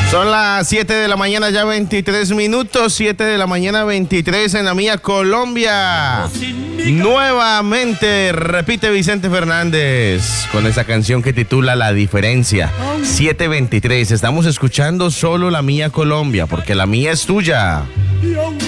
Son las 7 de la mañana, ya 23 minutos, 7 de la mañana 23 en la mía Colombia. Nuevamente repite Vicente Fernández con esa canción que titula La Diferencia. 7:23, estamos escuchando solo la mía Colombia, porque la mía es tuya.